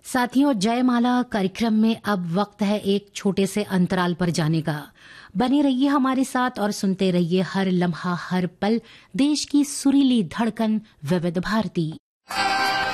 साथियों, जयमाला कार्यक्रम में अब वक्त है एक छोटे से अंतराल पर जाने का। बने रहिए हमारे साथ और सुनते रहिए हर लम्हा हर पल देश की सुरीली धड़कन विविध भारती।